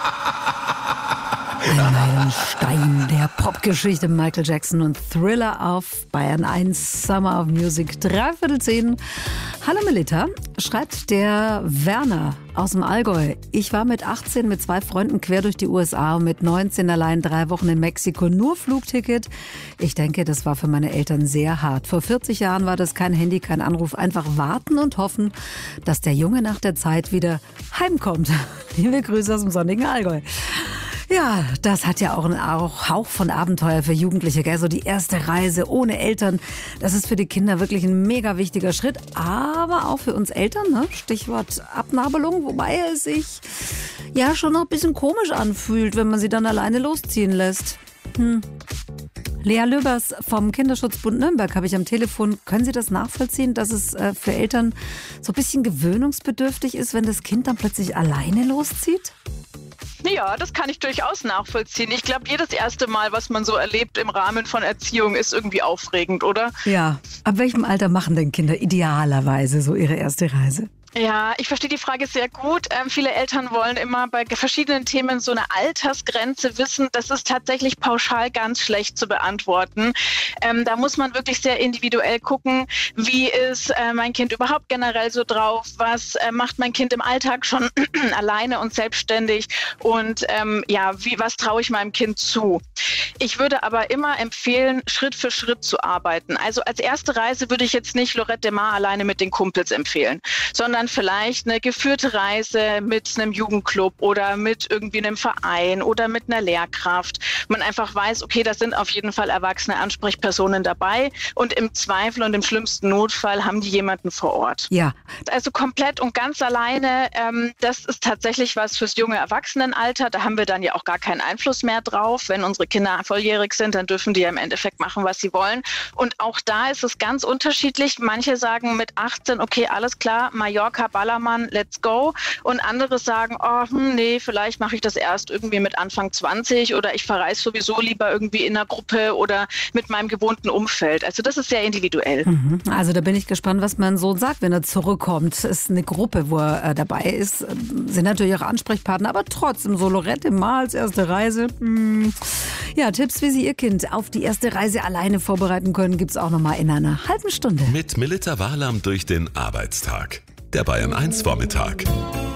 Ein Meilenstein der Popgeschichte, Michael Jackson und Thriller auf Bayern 1, Summer of Music, 9:45. Hallo Melita, schreibt der Werner aus dem Allgäu. Ich war mit 18 mit 2 Freunden quer durch die USA und mit 19 allein 3 Wochen in Mexiko, nur Flugticket. Ich denke, das war für meine Eltern sehr hart. Vor 40 Jahren war das kein Handy, kein Anruf, einfach warten und hoffen, dass der Junge nach der Zeit wieder heimkommt. Liebe Grüße aus dem sonnigen Allgäu. Ja, das hat ja auch einen Hauch von Abenteuer für Jugendliche, gell? So die erste Reise ohne Eltern, das ist für die Kinder wirklich ein mega wichtiger Schritt, aber auch für uns Eltern, ne? Stichwort Abnabelung, wobei es sich ja schon noch ein bisschen komisch anfühlt, wenn man sie dann alleine losziehen lässt. Lea Löbers vom Kinderschutzbund Nürnberg habe ich am Telefon. Können Sie das nachvollziehen, dass es für Eltern so ein bisschen gewöhnungsbedürftig ist, wenn das Kind dann plötzlich alleine loszieht? Ja, das kann ich durchaus nachvollziehen. Ich glaube, jedes erste Mal, was man so erlebt im Rahmen von Erziehung, ist irgendwie aufregend, oder? Ja. Ab welchem Alter machen denn Kinder idealerweise so ihre erste Reise? Ja, ich verstehe die Frage sehr gut. Viele Eltern wollen immer bei verschiedenen Themen so eine Altersgrenze wissen. Das ist tatsächlich pauschal ganz schlecht zu beantworten. Da muss man wirklich sehr individuell gucken, wie ist mein Kind überhaupt generell so drauf, was macht mein Kind im Alltag schon alleine und selbstständig und was traue ich meinem Kind zu. Ich würde aber immer empfehlen, Schritt für Schritt zu arbeiten. Also als erste Reise würde ich jetzt nicht Lorette de Mar alleine mit den Kumpels empfehlen, sondern vielleicht eine geführte Reise mit einem Jugendclub oder mit irgendwie einem Verein oder mit einer Lehrkraft. Man einfach weiß, okay, da sind auf jeden Fall erwachsene Ansprechpersonen dabei und im Zweifel und im schlimmsten Notfall haben die jemanden vor Ort. Ja. Also komplett und ganz alleine, das ist tatsächlich was fürs junge Erwachsenenalter. Da haben wir dann ja auch gar keinen Einfluss mehr drauf. Wenn unsere Kinder volljährig sind, dann dürfen die ja im Endeffekt machen, was sie wollen. Und auch da ist es ganz unterschiedlich. Manche sagen mit 18, okay, alles klar, Mallorca, Ballermann, let's go. Und andere sagen, nee, vielleicht mache ich das erst irgendwie mit Anfang 20 oder ich verreise sowieso lieber irgendwie in einer Gruppe oder mit meinem gewohnten Umfeld. Also das ist sehr individuell. Also da bin ich gespannt, was mein Sohn sagt, wenn er zurückkommt. Es ist eine Gruppe, wo er dabei ist. Sind natürlich auch Ansprechpartner, aber trotzdem so Lorette Mar als erste Reise. Ja, Tipps, wie Sie Ihr Kind auf die erste Reise alleine vorbereiten können, gibt's auch noch mal in einer halben Stunde. Mit Melita Wahlam durch den Arbeitstag. Der Bayern 1 Vormittag.